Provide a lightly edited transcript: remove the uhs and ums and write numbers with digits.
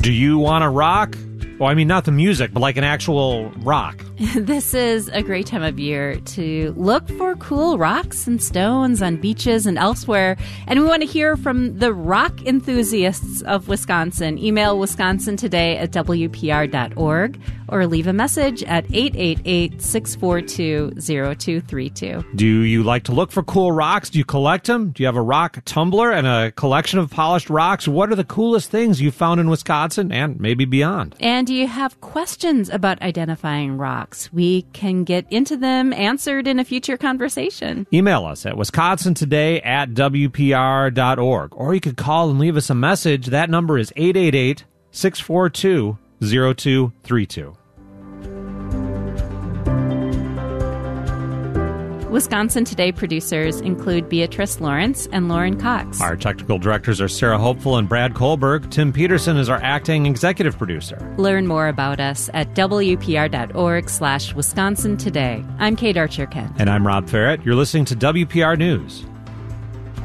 Do you want to rock? Well, I mean, not the music, but like an actual rock. This is a great time of year to look for cool rocks and stones on beaches and elsewhere. And we want to hear from the rock enthusiasts of Wisconsin. Email wisconsintoday@wpr.org or leave a message at 888-642-0232. Do you like to look for cool rocks? Do you collect them? Do you have a rock tumbler and a collection of polished rocks? What are the coolest things you found in Wisconsin and maybe beyond? And do you have questions about identifying rocks? We can get into them answered in a future conversation. Email us at wisconsintoday@wpr.org, or you could call and leave us a message. That number is 888-642-0232. Wisconsin Today producers include Beatrice Lawrence and Lauren Cox. Our technical directors are Sarah Hopeful and Brad Kohlberg. Tim Peterson is our acting executive producer. Learn more about us at wpr.org/Wisconsin Today. I'm Kate Archer-Kent. And I'm Rob Ferrett. You're listening to WPR News.